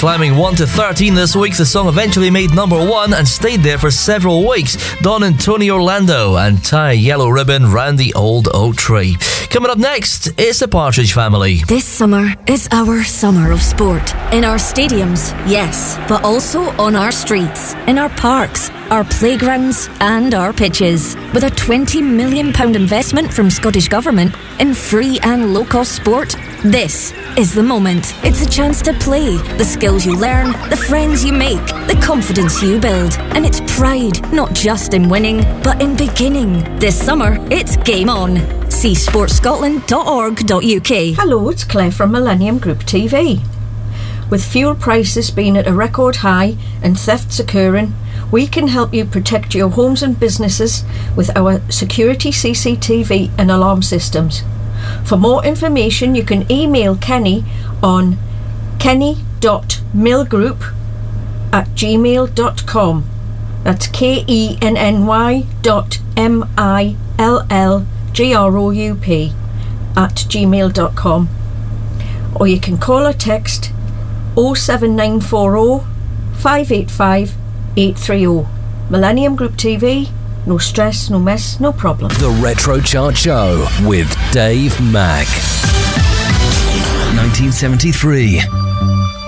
Climbing 1 to 13 this week, the song eventually made number 1 and stayed there for several weeks. Don and Tony Orlando and Tie a Yellow Ribbon Round the Old Oak Tree. Coming up next, it's the Partridge Family. This summer is our summer of sport. In our stadiums, yes, but also on our streets, in our parks, our playgrounds and our pitches. With a £20 million investment from Scottish Government in free and low-cost sport, this is the moment. It's a chance to play, the skills you learn, the friends you make, the confidence you build. And it's pride, not just in winning, but in beginning. This summer, it's game on. See sportscotland.org.uk. Hello, it's Claire from Millennium Group TV. With fuel prices being at a record high and thefts occurring, we can help you protect your homes and businesses with our security CCTV and alarm systems. For more information, you can email Kenny on kenny.millgroup@gmail.com. That's kenny.millgroup@gmail.com. Or you can call or text 07940 585 830. Millennium Group TV. No stress, no mess, no problem. The Retro Chart Show with Dave Mack. 1973.